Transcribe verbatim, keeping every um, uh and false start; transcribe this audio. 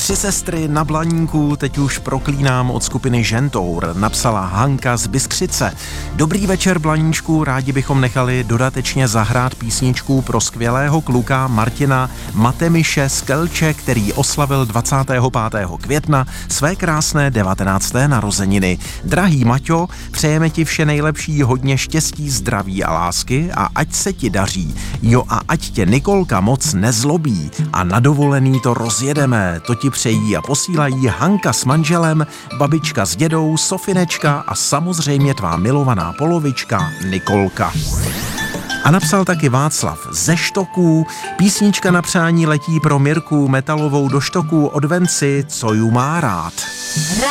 Tři sestry na Blaníku teď už proklínám od skupiny Žentour, napsala Hanka z Bystřice. Dobrý večer, Blaníčku, rádi bychom nechali dodatečně zahrát písničku pro skvělého kluka Martina Matemiše z Kelče, který oslavil dvacátého pátého května své krásné devatenácté narozeniny. Drahý Maťo, přejeme ti vše nejlepší, hodně štěstí, zdraví a lásky a ať se ti daří. Jo a ať tě Nikolka moc nezlobí a na dovolený to rozjedeme. To ti přejí a posílají Hanka s manželem, babička s dědou, Sofinečka a samozřejmě tvá milovaná polovička Nikolka. A napsal taky Václav ze Štoků. Písnička na přání letí pro Mirku Metalovou do Štoků od Venci, co ju má rád.